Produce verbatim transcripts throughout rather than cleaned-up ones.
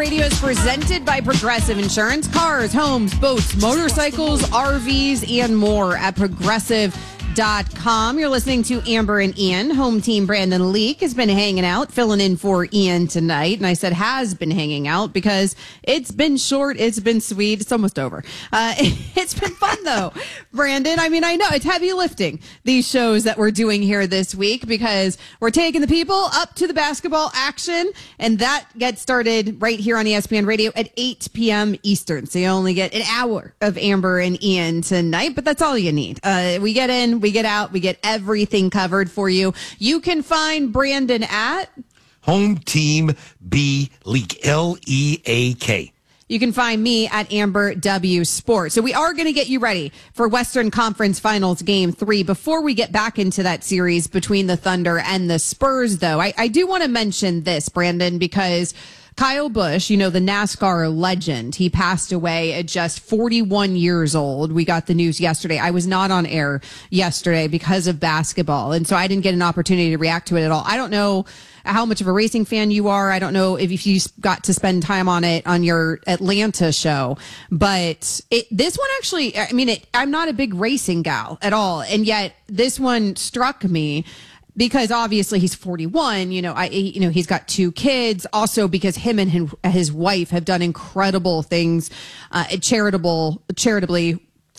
Radio is presented by Progressive Insurance. Cars, homes, boats, motorcycles, R Vs, and more at Progressive dot com. You're listening to Amber and Ian. Home team Brandon Leak has been hanging out, filling in for Ian tonight. And I said has been hanging out because it's been short, it's been sweet, it's almost over. Uh, it's been fun though, Brandon. I mean, I know it's heavy lifting, these shows that we're doing here this week, because we're taking the people up to the basketball action, and that gets started right here on E S P N Radio at eight p.m. Eastern. So you only get an hour of Amber and Ian tonight, but that's all you need. Uh, we get in, we get out, we get everything covered for you. You can find Brandon at Home Team B Leak, L E A K. You can find me at Amber W Sports. So we are going to get you ready for Western Conference Finals Game three. Before we get back into that series between the Thunder and the Spurs, though, I, I do want to mention this, Brandon, because Kyle Busch, you know, the NASCAR legend, he passed away at just forty-one years old. We got the news yesterday. I was not on air yesterday because of basketball, and so I didn't get an opportunity to react to it at all. I don't know how much of a racing fan you are. I don't know if you got to spend time on it on your Atlanta show, but it, this one actually, I mean, it, I'm not a big racing gal at all, and yet this one struck me. Because obviously he's forty-one, you know, I, you know, he's got two kids. Also because him and his, his wife have done incredible things, uh, charitable, charitably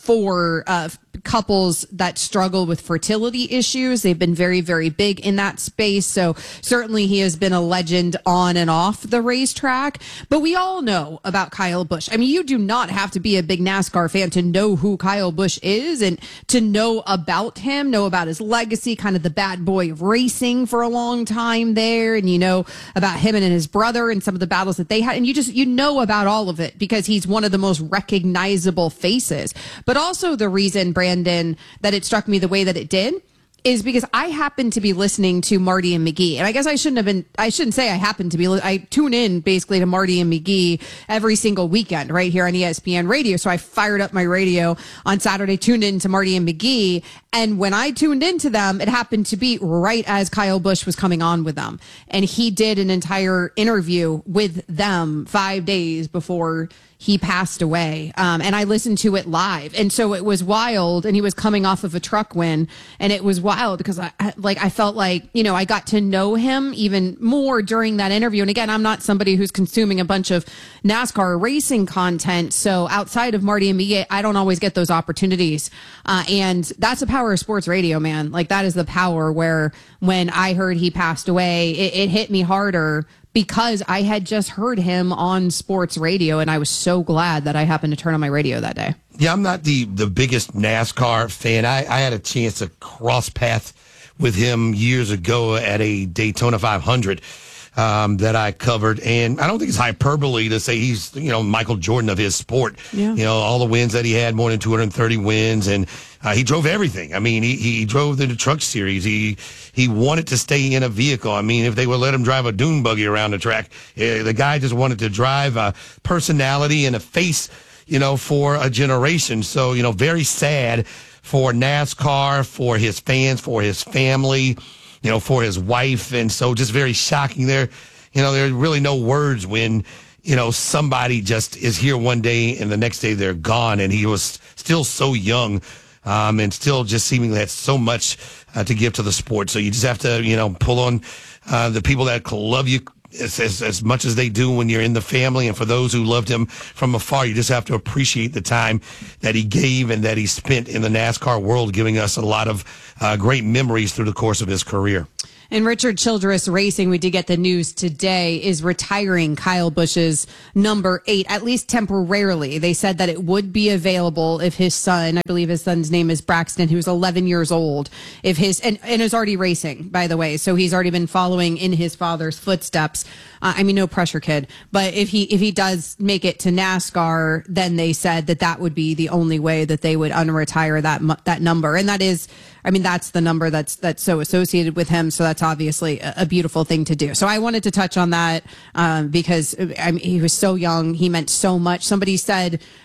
for uh, couples that struggle with fertility issues. They've been very, very big in that space. So certainly he has been a legend on and off the racetrack. But we all know about Kyle Busch. I mean, you do not have to be a big NASCAR fan to know who Kyle Busch is and to know about him, know about his legacy, kind of the bad boy of racing for a long time there. And you know about him and his brother and some of the battles that they had. And you just, you know about all of it because he's one of the most recognizable faces. But also the reason, Brandon, that it struck me the way that it did is because I happened to be listening to Marty and McGee. And I guess I shouldn't have been, I shouldn't say I happened to be, I tune in basically to Marty and McGee every single weekend right here on E S P N Radio. So I fired up my radio on Saturday, tuned in to Marty and McGee. And when I tuned into them, it happened to be right as Kyle Busch was coming on with them. And he did an entire interview with them five days before he passed away. Um, and I listened to it live. And so it was wild. And he was coming off of a truck win. And it was wild because I, I like, I felt like, you know, I got to know him even more during that interview. And again, I'm not somebody who's consuming a bunch of NASCAR racing content. So outside of Marty and me, I don't always get those opportunities. Uh, and that's the power of sports radio, man. Like that is the power where when I heard he passed away, it, it hit me harder because I had just heard him on sports radio, and I was so glad that I happened to turn on my radio that day. Yeah, I'm not the, the biggest NASCAR fan. I, I had a chance to cross paths with him years ago at a Daytona five hundred um, that I covered, and I don't think it's hyperbole to say he's, you know, Michael Jordan of his sport. Yeah. You know, all the wins that he had, more than two hundred thirty wins, and Uh, he drove everything. I mean, he, he drove the truck series. He he wanted to stay in a vehicle. I mean, if they would let him drive a dune buggy around the track, uh, the guy just wanted to drive a personality and a face, you know, for a generation. So, you know, very sad for NASCAR, for his fans, for his family, you know, for his wife. And so just very shocking there. You know, there's really no words when, you know, somebody just is here one day and the next day they're gone. And he was still so young. Um, and still just seemingly had so much uh, to give to the sport. So you just have to, you know, pull on uh, the people that love you as, as, as much as they do when you're in the family. And for those who loved him from afar, you just have to appreciate the time that he gave and that he spent in the NASCAR world, giving us a lot of uh, great memories through the course of his career. And Richard Childress Racing, we did get the news today, is retiring Kyle Busch's number eight, at least temporarily. They said that it would be available if his son, I believe his son's name is Braxton, who's eleven years old, if his, and, and is already racing, by the way. So he's already been following in his father's footsteps. Uh, I mean, no pressure, kid. But if he, if he does make it to NASCAR, then they said that that would be the only way that they would unretire that, that number. And that is, I mean, that's the number that's that's so associated with him. So that's obviously a, a beautiful thing to do. So I wanted to touch on that um, because I mean, he was so young. He meant so much. Somebody said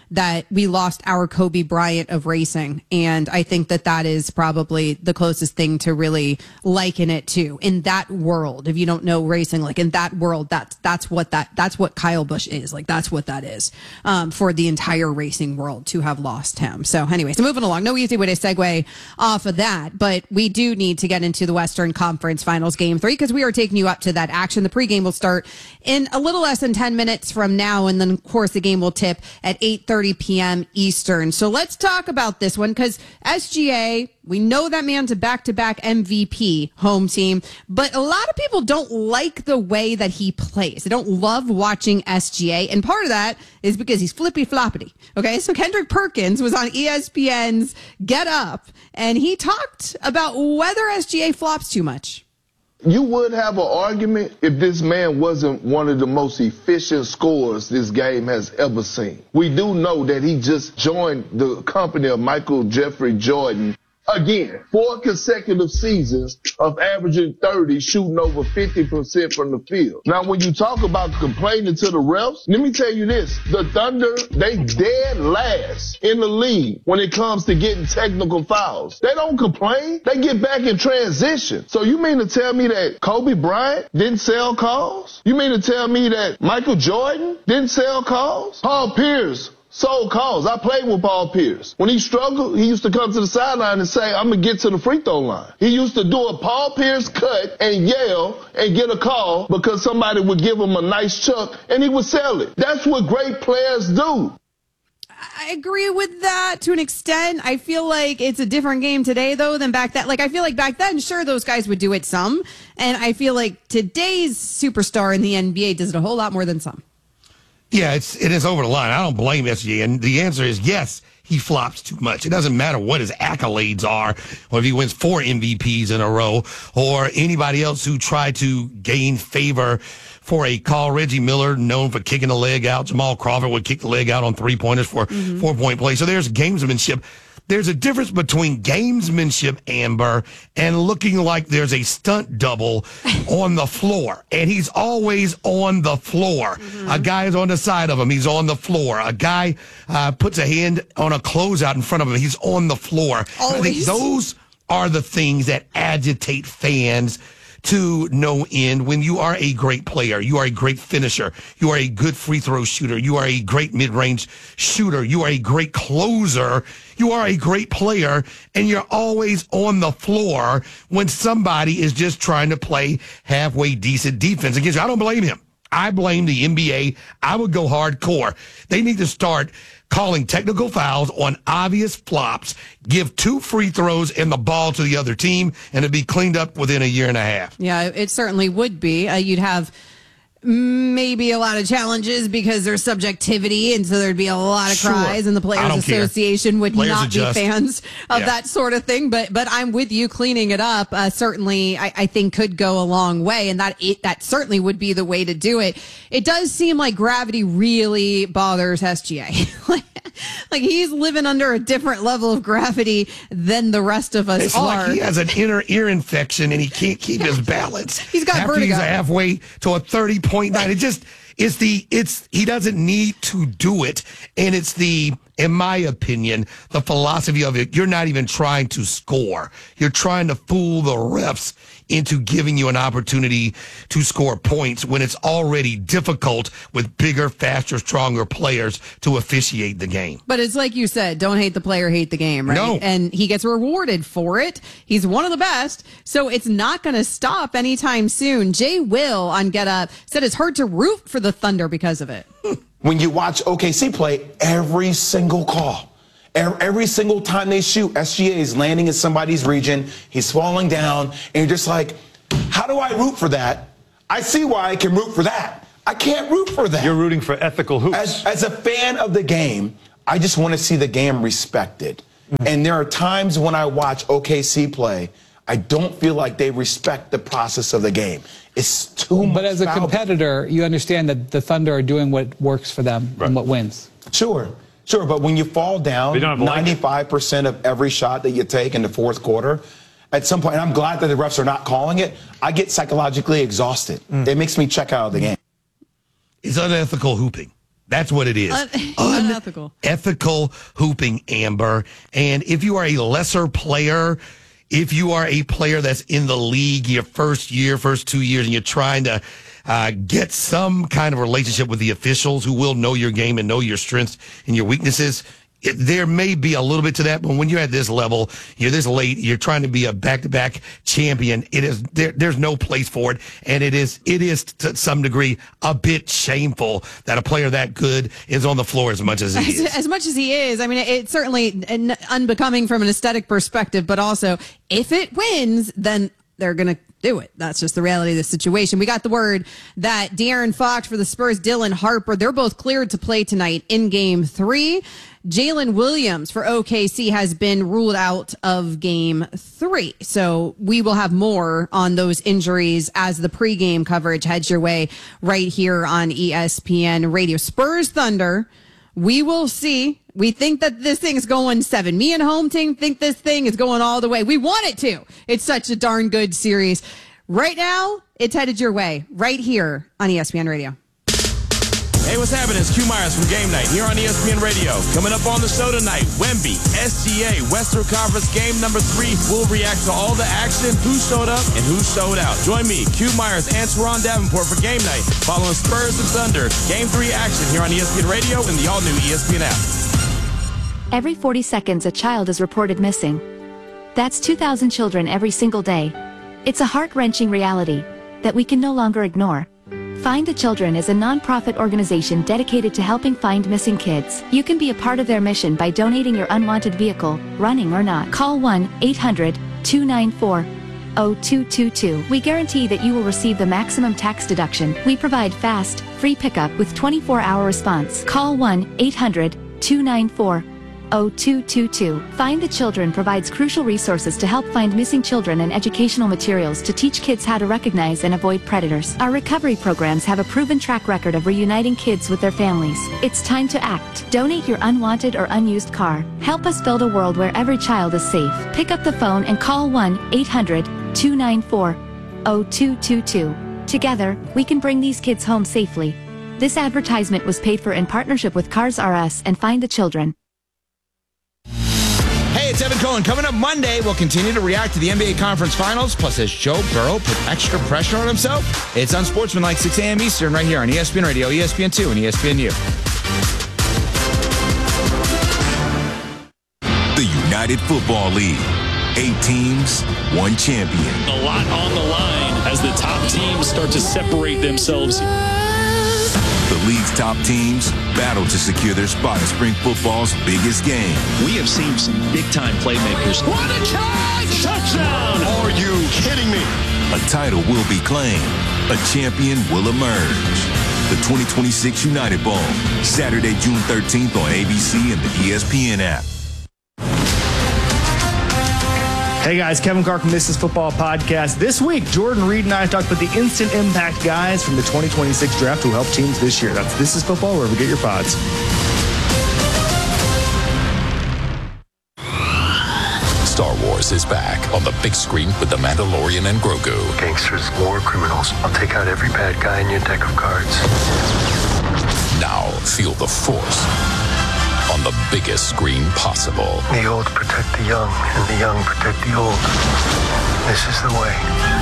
that we lost our Kobe Bryant of racing. And I think that that is probably the closest thing to really liken it to in that world. If you don't know racing, like in that world, that's, that's what that, that's what Kyle Busch is. Like that's what that is, um, for the entire racing world to have lost him. So anyway, so moving along, no easy way to segue off of that, but we do need to get into the Western Conference Finals game three because we are taking you up to that action. The pregame will start in a little less than ten minutes from now. And then of course the game will tip at eight thirty p.m. Eastern. So let's talk about this one because S G A, we know that man's a back-to-back M V P home team, but a lot of people don't like the way that he plays. They don't love watching S G A, and part of that is because he's flippy-floppity. Okay, so Kendrick Perkins was on E S P N's Get Up, and he talked about whether S G A flops too much. You would have an argument if this man wasn't one of the most efficient scorers this game has ever seen. We do know that he just joined the company of Michael Jeffrey Jordan. Again, four consecutive seasons of averaging thirty, shooting over fifty percent from the field. Now, when you talk about complaining to the refs, let me tell you this. The Thunder, they dead last in the league when it comes to getting technical fouls. They don't complain. They get back in transition. So you mean to tell me that Kobe Bryant didn't sell calls? You mean to tell me that Michael Jordan didn't sell calls? Paul Pierce sold calls. I played with Paul Pierce. When he struggled, he used to come to the sideline and say, I'm going to get to the free throw line. He used to do a Paul Pierce cut and yell and get a call because somebody would give him a nice chuck and he would sell it. That's what great players do. I agree with that to an extent. I feel like it's a different game today, though, than back then. Like, I feel like back then, sure, those guys would do it some. And I feel like today's superstar in the N B A does it a whole lot more than some. Yeah, it's it is over the line. I don't blame S G A, and the answer is yes, he flops too much. It doesn't matter what his accolades are, or if he wins four M V Ps in a row, or anybody else who tried to gain favor for a call. Reggie Miller, known for kicking the leg out. Jamal Crawford would kick the leg out on three-pointers for mm-hmm. four-point plays. So there's gamesmanship. There's a difference between gamesmanship, Amber, and looking like there's a stunt double on the floor. And he's always on the floor. Mm-hmm. A guy is on the side of him. He's on the floor. A guy uh, puts a hand on a closeout in front of him. He's on the floor. I think those are the things that agitate fans to no end. When you are a great player, you are a great finisher, you are a good free throw shooter, you are a great mid-range shooter, you are a great closer, you are a great player, and you're always on the floor when somebody is just trying to play halfway decent defense against you. I don't blame him. I blame the N B A. I would go hardcore. They need to start calling technical fouls on obvious flops, give two free throws and the ball to the other team, and it'd be cleaned up within a year and a half. Yeah, it certainly would be. Uh, you'd have maybe a lot of challenges because there's subjectivity, and so there'd be a lot of cries, sure. And the Players Association care. would players not adjust. be fans of yeah. that sort of thing. But but I'm with you. Cleaning it up uh, certainly, I, I think, could go a long way, and that it, that certainly would be the way to do it. It does seem like gravity really bothers S G A. like, like he's living under a different level of gravity than the rest of us it's are. Like he has an inner ear infection and he can't keep his balance. He's got After vertigo. He's halfway to a thirty point nine. It just it's the it's he doesn't need to do it, and it's the in my opinion the philosophy of it. You're not even trying to score. You're trying to fool the refs into giving you an opportunity to score points when it's already difficult with bigger, faster, stronger players to officiate the game. But it's like you said, don't hate the player, hate the game, right? No. And he gets rewarded for it. He's one of the best, so it's not going to stop anytime soon. Jay Will on Get Up said it's hard to root for the Thunder because of it. When you watch O K C play, every single call, every single time they shoot, S G A is landing in somebody's region, he's falling down, and you're just like, how do I root for that? I see why I can root for that. I can't root for that. You're rooting for ethical hoops. As, as a fan of the game, I just want to see the game respected. Mm-hmm. And there are times when I watch O K C play, I don't feel like they respect the process of the game. It's too much. But as a foul. competitor, you understand that the Thunder are doing what works for them right. and what wins. Sure. Sure, but when you fall down ninety-five percent of every shot that you take in the fourth quarter, at some point, and I'm glad that the refs are not calling it, I get psychologically exhausted. Mm. It makes me check out of the game. It's unethical hooping. That's what it is. Un- unethical. Unethical hooping, Amber. And if you are a lesser player, if you are a player that's in the league your first year, first two years, and you're trying to uh, get some kind of relationship with the officials who will know your game and know your strengths and your weaknesses, it, there may be a little bit to that, but when you're at this level, you're this late, you're trying to be a back-to-back champion, it is there, there's no place for it, and it is it is to some degree a bit shameful that a player that good is on the floor as much as he as, is. As much as he is, I mean, it's certainly unbecoming from an aesthetic perspective, but also if it wins, then they're going to do it. That's just the reality of the situation. We got the word that De'Aaron Fox for the Spurs, Dylan Harper, they're both cleared to play tonight in game three. Jalen Williams for O K C has been ruled out of game three. So we will have more on those injuries as the pregame coverage heads your way right here on E S P N Radio. Spurs Thunder. We will see. We think that this thing is going seven. Me and home team think this thing is going all the way. We want it to. It's such a darn good series. Right now, it's headed your way right here on E S P N Radio. Hey, what's happening? It's Q Myers from Game Night here on E S P N Radio. Coming up on the show tonight, Wemby, S G A, Western Conference game number three. We'll react to all the action, who showed up and who showed out. Join me, Q Myers, and Teron Davenport for Game Night, following Spurs and Thunder. Game three action here on E S P N Radio and the all-new E S P N app. Every forty seconds, a child is reported missing. That's two thousand children every single day. It's a heart-wrenching reality that we can no longer ignore. Find the Children is a non-profit organization dedicated to helping find missing kids. You can be a part of their mission by donating your unwanted vehicle, running or not. Call one eight hundred two nine four zero two two two. We guarantee that you will receive the maximum tax deduction. We provide fast, free pickup with twenty-four hour response. Call one eight hundred two nine four zero two two two. Find the Children provides crucial resources to help find missing children and educational materials to teach kids how to recognize and avoid predators. Our recovery programs have a proven track record of reuniting kids with their families. It's time to act. Donate your unwanted or unused car. Help us build a world where every child is safe. Pick up the phone and call one eight hundred two nine four zero two two two. Together, we can bring these kids home safely. This advertisement was paid for in partnership with Cars R Us and Find the Children. Hey, it's Evan Cohen. Coming up Monday, we'll continue to react to the N B A Conference Finals. Plus, has Joe Burrow put extra pressure on himself? It's Unsportsmanlike, six a.m. Eastern, right here on E S P N Radio, E S P N two, and E S P N U. The United Football League. Eight teams, one champion. A lot on the line as the top teams start to separate themselves. The league's top teams battle to secure their spot in spring football's biggest game. We have seen some big-time playmakers. What a catch! Touchdown! Are you kidding me? A title will be claimed. A champion will emerge. The twenty twenty-six United Bowl, Saturday, June thirteenth on A B C and the E S P N app. Hey guys, Kevin Carr from This Is Football Podcast. This week, Jordan Reed and I talked about the instant impact guys from the twenty twenty-six draft who helped teams this year. That's This Is Football, wherever you get your pods. Star Wars is back on the big screen with The Mandalorian and Grogu. Gangsters, war criminals. I'll take out every bad guy in your deck of cards. Now feel the Force on the biggest screen possible. The old protect the young, and the young protect the old. This is the way.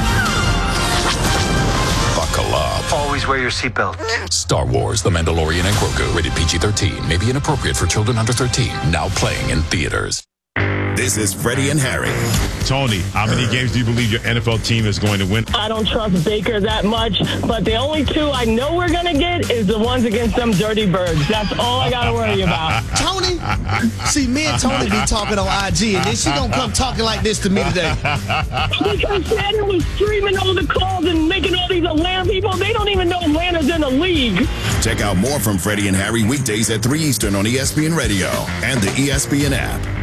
Buckle up. Always wear your seatbelt. Star Wars, The Mandalorian and Grogu. Rated P G thirteen. May be inappropriate for children under thirteen. Now playing in theaters. This is Freddie and Harry. Tony, how many games do you believe your N F L team is going to win? I don't trust Baker that much, but the only two I know we're going to get is the ones against them dirty birds. That's all I got to worry about. Tony, see, me and Tony be talking on I G, and then she don't come talking like this to me today. Because Shannon was streaming all the calls and making all these Atlanta people. They don't even know Atlanta's in the league. Check out more from Freddie and Harry weekdays at three Eastern on E S P N Radio and the E S P N app.